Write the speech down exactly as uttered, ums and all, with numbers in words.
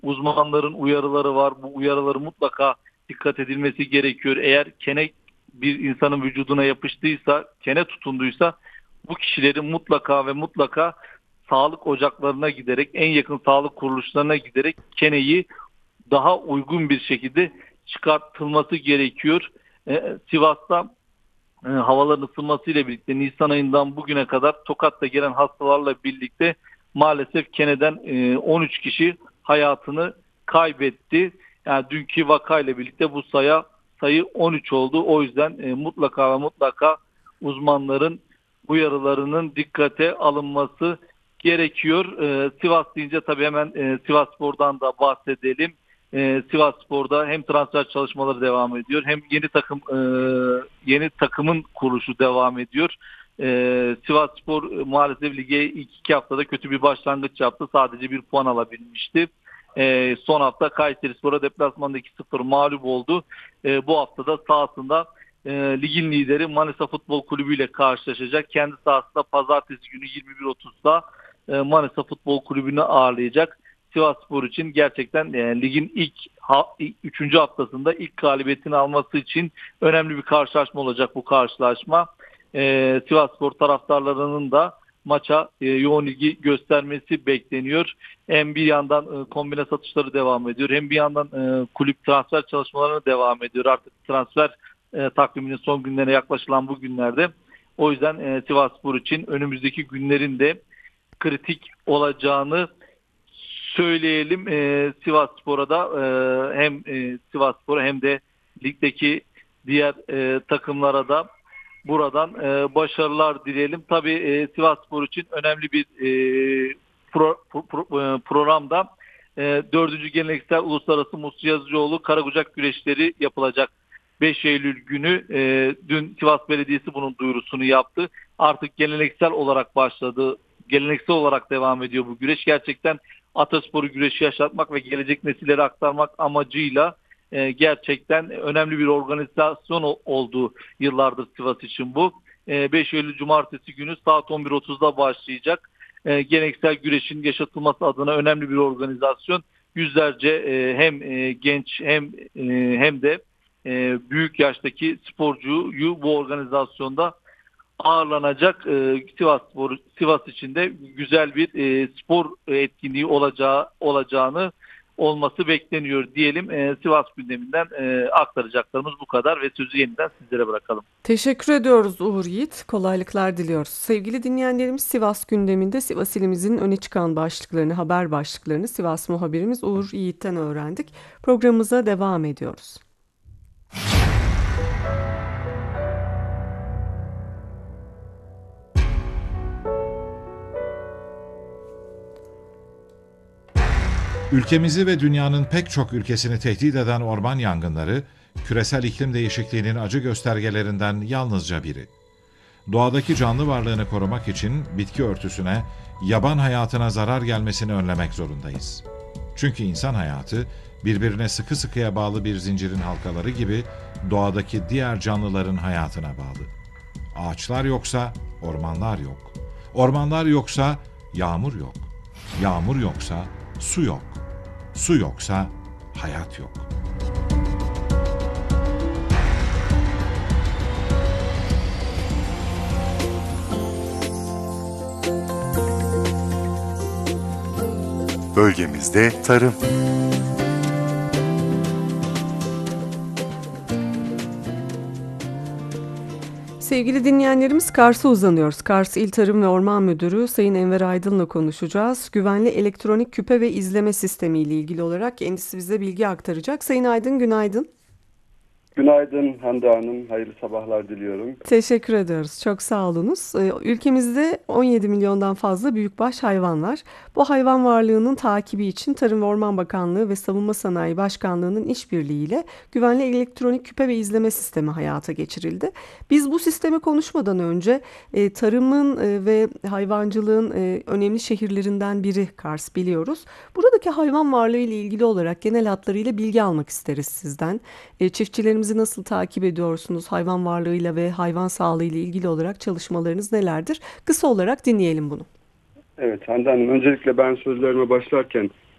Uzmanların uyarıları var. Bu uyarıları mutlaka dikkat edilmesi gerekiyor. Eğer kene bir insanın vücuduna yapıştıysa, kene tutunduysa bu kişilerin mutlaka ve mutlaka sağlık ocaklarına giderek, en yakın sağlık kuruluşlarına giderek keneyi daha uygun bir şekilde çıkartılması gerekiyor. Ee, Sivas'ta e, havaların ısınmasıyla birlikte Nisan ayından bugüne kadar Tokat'ta gelen hastalarla birlikte maalesef keneden e, on üç kişi hayatını kaybetti. Yani dünkü vakayla birlikte bu sayı sayı on üç oldu. O yüzden e, mutlaka ve mutlaka uzmanların uyarılarının dikkate alınması gerekiyor. E, Sivas deyince tabii hemen e, Sivasspor'dan da bahsedelim. E, Sivasspor'da hem transfer çalışmaları devam ediyor, hem yeni takım e, yeni takımın kuruluşu devam ediyor. E, Sivasspor maalesef lige ilk iki haftada kötü bir başlangıç yaptı. Sadece bir puan alabilmişti. E, son hafta Kayserispor'a deplasmanda iki sıfır mağlup oldu. E, bu haftada sahasında e, ligin lideri Manisa Futbol Kulübü ile karşılaşacak. Kendi sahasında pazartesi günü yirmi bir otuzda e, Manisa Futbol Kulübü'nü ağırlayacak. Sivasspor için gerçekten e, ligin ilk ha, üçüncü haftasında ilk galibiyetini alması için önemli bir karşılaşma olacak bu karşılaşma. E, Sivasspor taraftarlarının da maça e, yoğun ilgi göstermesi bekleniyor. Hem bir yandan e, kombine satışları devam ediyor, hem bir yandan e, kulüp transfer çalışmalarına devam ediyor. Artık transfer e, takviminin son günlerine yaklaşılan bu günlerde. O yüzden e, Sivasspor için önümüzdeki günlerin de kritik olacağını söyleyelim. E, Sivasspor'a da e, hem e, Sivasspor'a hem de ligdeki diğer e, takımlara da buradan e, başarılar dileyelim. Tabii e, Sivasspor için önemli bir e, pro, pro, pro, e, programda e, dördüncü geleneksel uluslararası Musti Yazıcıoğlu Karakucak güreşleri yapılacak. beş Eylül günü e, dün Sivas Belediyesi bunun duyurusunu yaptı. Artık geleneksel olarak başladı. Geleneksel olarak devam ediyor bu güreş. Gerçekten atasporu güreşi yaşatmak ve gelecek nesillere aktarmak amacıyla e, gerçekten önemli bir organizasyon o, oldu yıllardır Sivas için bu. E, beş Eylül Cumartesi günü saat on bir otuzda başlayacak. E, geleneksel güreşin yaşatılması adına önemli bir organizasyon. Yüzlerce e, hem e, genç hem e, hem de e, büyük yaştaki sporcuyu bu organizasyonda ağırlanacak. e, Sivas Spor, Sivas için de güzel bir e, spor etkinliği olacağı olacağını olması bekleniyor diyelim. E, Sivas gündeminden e, aktaracaklarımız bu kadar ve sözü yeniden sizlere bırakalım. Teşekkür ediyoruz Uğur Yiğit. Kolaylıklar diliyoruz. Sevgili dinleyenlerimiz, Sivas gündeminde Sivas ilimizin öne çıkan başlıklarını, haber başlıklarını Sivas muhabirimiz Uğur Yiğit'ten öğrendik. Programımıza devam ediyoruz. Ülkemizi ve dünyanın pek çok ülkesini tehdit eden orman yangınları, küresel iklim değişikliğinin acı göstergelerinden yalnızca biri. Doğadaki canlı varlığını korumak için bitki örtüsüne, yaban hayatına zarar gelmesini önlemek zorundayız. Çünkü insan hayatı, birbirine sıkı sıkıya bağlı bir zincirin halkaları gibi doğadaki diğer canlıların hayatına bağlı. Ağaçlar yoksa ormanlar yok. Ormanlar yoksa yağmur yok. Yağmur yoksa su yok. Su yoksa hayat yok. Bölgemizde tarım. Sevgili dinleyenlerimiz, Kars'a uzanıyoruz. Kars İl Tarım ve Orman Müdürü Sayın Enver Aydın'la konuşacağız. Güvenli elektronik küpe ve izleme sistemi ile ilgili olarak kendisi bize bilgi aktaracak. Sayın Aydın, günaydın. Günaydın Hande Hanım, hayırlı sabahlar diliyorum. Teşekkür ediyoruz. Çok sağ olunuz. Ülkemizde on yedi milyondan fazla büyükbaş hayvan var. Bu hayvan varlığının takibi için Tarım ve Orman Bakanlığı ve Savunma Sanayi Başkanlığı'nın işbirliğiyle güvenli elektronik küpe ve izleme sistemi hayata geçirildi. Biz bu sistemi konuşmadan önce e, tarımın e, ve hayvancılığın e, önemli şehirlerinden biri Kars, biliyoruz. Buradaki hayvan varlığı ile ilgili olarak genel hatlarıyla bilgi almak isteriz sizden. E, çiftçilerimizi nasıl takip ediyorsunuz? Hayvan varlığıyla ve hayvan sağlığı ile ilgili olarak çalışmalarınız nelerdir? Kısa olarak dinleyelim bunu. Evet Hande Hanım, öncelikle ben sözlerime başlarken